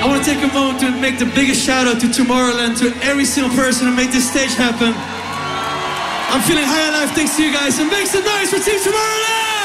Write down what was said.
I want to take a moment to make the biggest shout out to Tomorrowland, to every single person who made this stage happen. I'm feeling high on life thanks to you guys, and make some noise for Team Tomorrowland!